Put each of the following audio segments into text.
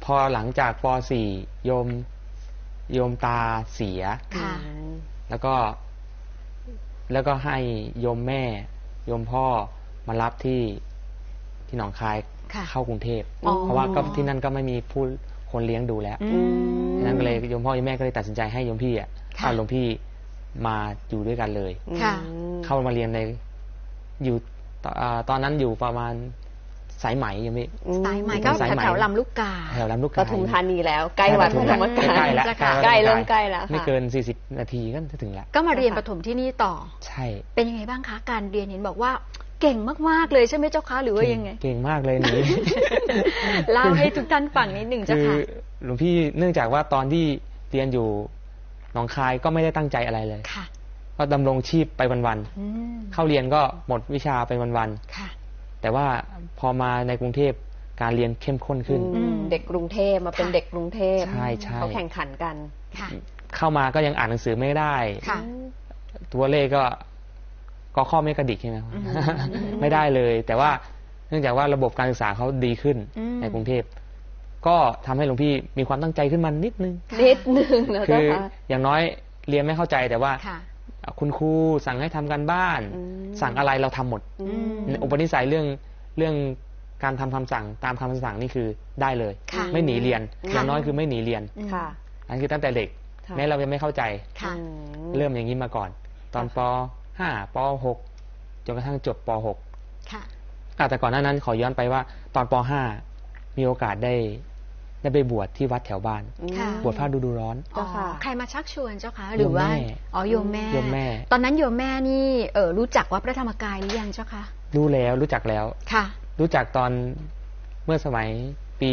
พอหลังจากป .4 โยมตาเสียแล้วก็ให้โยมแม่โยมพ่อมารับที่หนองคายเข้ากรุงเทพเพราะว่าก็ที่นั่นก็ไม่มีคนเลี้ยงดูแล้วดังนั้นก็เลยโยมพ่อโยมแม่ก็เลยตัดสินใจให้โยมพี่เอาโยมพี่มาอยู่ด้วยกันเลยเข้ามาเรียนในอยู่ตอนนั้นอยู่ประมาณสายไหมยังไม่สายไหมก็แถวลำลูกกาปทุมธานีแล้วใกล้วัดพระธรรมกายใกล้เริ่มใกล้แล้วไม่เกิน40 นาทีก็จะถึงแล้วก็มาเรียนประถมที่นี่ต่อใช่เป็นยังไงบ้างคะการเรียนเห็นบอกว่าเก่งมากๆเลยใช่ไหมเจ้าคะหรือว่ายังไงเก่งมากเลยนี่เล่าให้ทุกท่านฟังนิดหนึ่งเจ้าค่ะหลวงพี่เนื่องจากว่าตอนที่เรียนอยู่หนองคายก็ไม่ได้ตั้งใจอะไรเลยก็ดำรงชีพไปวันๆเข้าเรียนก็หมดวิชาไปวันๆแต่ว่าพอมาในกรุงเทพการเรียนเข้มข้นขึ้นเด็กกรุงเทพมาเป็นเด็กกรุงเทพใช่เขาแข่งขันกันเข้ามาก็ยังอ่านหนังสือไม่ได้ตัวเลขก็ข้อไม่กระดิกใช่ไหมไม่ได้เลยแต่ว่าเนื่องจากว่าระบบการศึกษาเขาดีขึ้นในกรุงเทพก็ทำให้หลวงพี่มีความตั้งใจขึ้นมานิดนึงนะคืออย่างน้อยเรียนไม่เข้าใจแต่ว่าคุณครูสั่งให้ทำการบ้านสั่งอะไรเราทำหมดอุปนิสัยเรื่องการทำคำสั่งตามคำสั่งนี่คือได้เลยไม่หนีเรียนอย่างน้อยคือไม่หนีเรียนอันคือตั้งแต่เด็กแม้เรายังไม่เข้าใจเริ่มอย่างนี้มาก่อนตอนป.5 ป.6 จนกระทั่งจบป.6 แต่ก่อนหน้านั้นขอย้อนไปว่าตอนป.5 มีโอกาสได้ไปบวชที่วัดแถวบ้านบวชพระฤดูร้อนใครมาชักชวนเจ้าคะหรือว่าโยมแม่ตอนนั้นโยมแม่นี่รู้จักวัดพระธรรมกายหรือยังเจ้าคะรู้จักแล้วรู้จักตอนเมื่อสมัยปี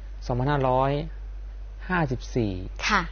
2554ค่ะ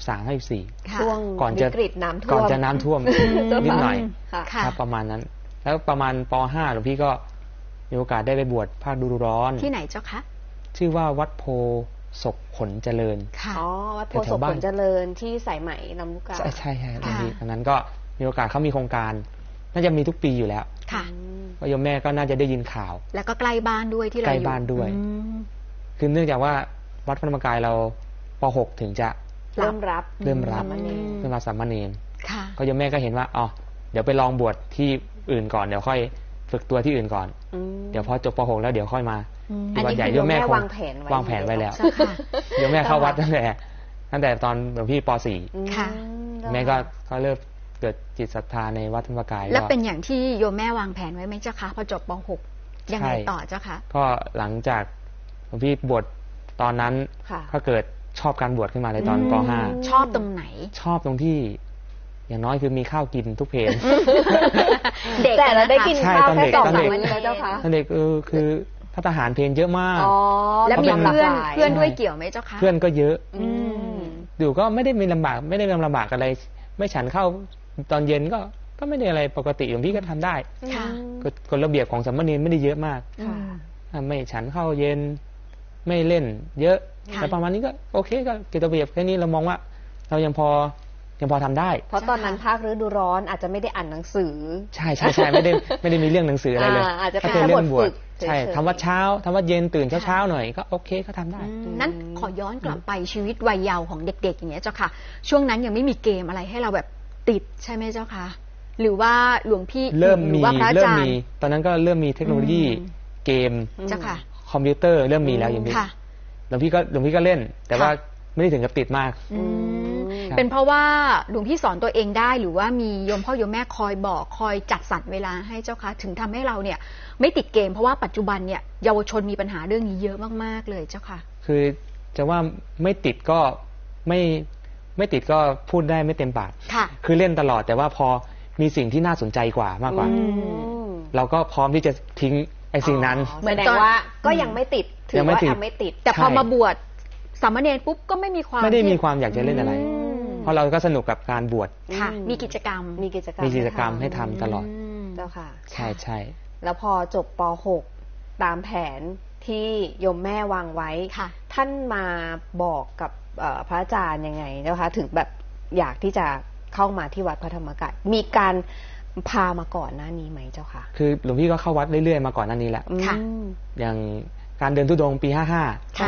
53-54 ช่วงวิกฤตน้ำท่วมก่อนจะน้ำท่วมนิดหน่อยครับประมาณนั้นแล้วประมาณป.5 หลวงพี่ก็มีโอกาสได้ไปบวชภาคฤดูร้อนที่ไหนเจ้าคะชื่อว่าวัดโพศกผลเจริญวัดโพศกผลเจริญที่สายไหมลำลูกกาใช่ตรงนั้นก็มีโอกาสเขามีโครงการน่าจะมีทุกปีอยู่แล้วว่าโยมแม่ก็น่าจะได้ยินข่าวแล้วก็ใกล้บ้านด้วยที่เราอยู่ใกล้บ้านด้วยคือเนื่องจากว่าวัดพระธรรมกายเราป.6 ถึงจะเริ่มรับสามเณรก็โยมแม่ก็เห็นว่าเดี๋ยวไปลองบวชที่อื่นก่อนเดี๋ยวค่อยฝึกตัวที่อื่นก่อนเดี๋ยวพอจบป.6 แล้วเดี๋ยวค่อยมาวัดใหญ่โยมแม่วางแผนไว้แล้วโยมแม่เข้าวัดตั้งแต่ตอนหลวงพี่ป .4 แม่ก็เริ่มเกิดจิตศรัทธาในวัดธรรมกายแล้วเป็นอย่างที่โยมแม่วางแผนไว้ไหมเจ้าคะพอจบป.6 ยังไงต่อเจ้าคะก็หลังจากหลวงพี่บวชตอนนั้นก็เกิดชอบการบวชขึ้นมาในตอนป.5 ชอบตรงไหนชอบตรงที่อย่างน้อยคือมีข้าวกินทุกเพลเด็กแต่เราได้กินข้าวแค่2 วันแล้วเจ้าค่ะเด็กคือพระทหารเพลเยอะมากแล้วมีเพื่อนด้วยเกี่ยวไหมเจ้าคะเพื่อนก็เยอะดูก็ไม่ได้มีลำบากอะไรไม่ฉันเข้าตอนเย็นก็ไม่ได้อะไรปกติหลวงพี่ก็ทำได้กฎระเบียบของสามเณรไม่ได้เยอะมากไม่ฉันเข้าเย็นไม่เล่นเยอะแต่ประมาณนี้ก็โอเคก็กฎระเบียบแค่นี้เรามองว่าเรายังพอทำได้เพราะตอนนั้นภาคฤดูร้อนอาจจะไม่ได้อ่านหนังสือใช่ไม่ได้มีเรื่องหนังสืออะไรเลยอาจจะเป็นบทฝึกใช่ทำวัดเช้าทำวัดเย็นตื่นเช้าหน่อยก็โอเคก็ทำได้นั้นขอย้อนกลับไปชีวิตวัยเยาว์ของเด็กๆอย่างเงี้ยเจ้าค่ะช่วงนั้นยังไม่มีเกมอะไรให้เราแบบติดใช่ไหมเจ้าค่ะหรือว่าหลวงพี่เริ่มมีตอนนั้นก็เริ่มมีเทคโนโลยีเกมเจ้าค่ะคอมพิวเตอร์เริ่มมีแล้วอย่างนี้หลวงพี่ก็เล่นแต่ว่าไม่ได้ถึงกับติดมากเป็นเพราะว่าหลวงพี่สอนตัวเองได้หรือว่ามีโยมพ่อโยมแม่คอยบอกคอยจัดสรรเวลาให้เจ้าคะถึงทำให้เราเนี่ยไม่ติดเกมเพราะว่าปัจจุบันเนี่ยเยาวชนมีปัญหาเรื่องนี้เยอะมากๆเลยเจ้าค่ะคือจะว่าไม่ติดก็ไม่ติดก็พูดได้ไม่เต็มปากคือเล่นตลอดแต่ว่าพอมีสิ่งที่น่าสนใจกว่ามากกว่าเราก็พร้อมที่จะทิ้งไอ้สิ่งนั้นเหมือนว่าก็ยังไม่ติดถือว่ายังไม่ติดแต่พอมาบวชสามเณรปุ๊บก็ไม่ได้มีความอยากจะเล่นอะไรเพราะเราก็สนุกกับการบวชมีกิจกรรมให้ทำตลอดเจ้าค่ะใช่แล้วพอจบป.6 ตามแผนที่โยมแม่วางไว้ท่านมาบอกกับพระอาจารย์ยังไงเจ้าคะถึงแบบอยากที่จะเข้ามาที่วัดพระธรรมกายมีการพามาก่อนหน้านี้ไหมเจ้าค่ะคือหลวงพี่ก็เข้าวัดเรื่อยๆมาก่อนหน้านี้แหละอย่างการเดินธุดงค์ปี55